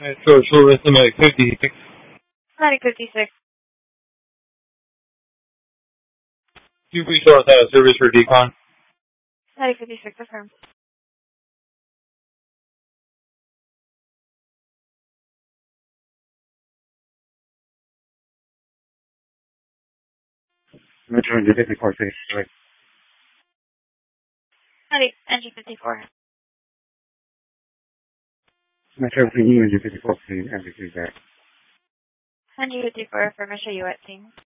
Social Estimate 56. Medic 56. You resource out of service for decon. Medic 56, affirm. Metro Engine 54, please. Right. Medic Engine 54. Metro Engine 54, please. Entry back. Engine 54, affirm. Show you at scene.